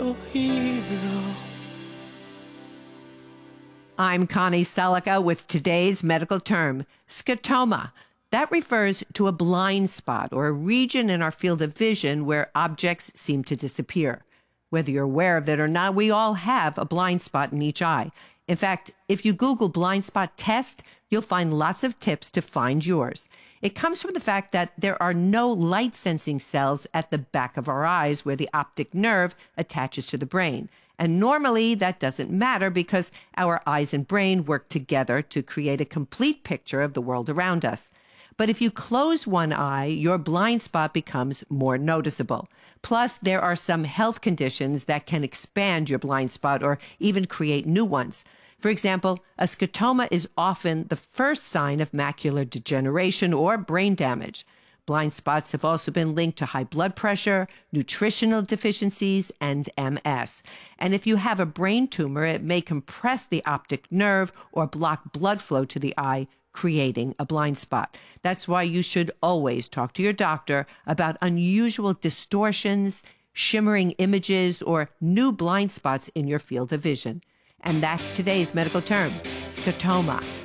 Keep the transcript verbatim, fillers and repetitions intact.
your hero. I'm Connie Selica with today's medical term, scotoma. That refers to a blind spot or a region in our field of vision where objects seem to disappear. Whether you're aware of it or not, we all have a blind spot in each eye. In fact, if you Google blind spot test, you'll find lots of tips to find yours. It comes from the fact that there are no light-sensing cells at the back of our eyes where the optic nerve attaches to the brain. And normally that doesn't matter because our eyes and brain work together to create a complete picture of the world around us. But if you close one eye, your blind spot becomes more noticeable. Plus, there are some health conditions that can expand your blind spot or even create new ones. For example, a scotoma is often the first sign of macular degeneration or brain damage. Blind spots have also been linked to high blood pressure, nutritional deficiencies, and M S. And if you have a brain tumor, it may compress the optic nerve or block blood flow to the eye, creating a blind spot. That's why you should always talk to your doctor about unusual distortions, shimmering images, or new blind spots in your field of vision. And that's today's medical term, scotoma.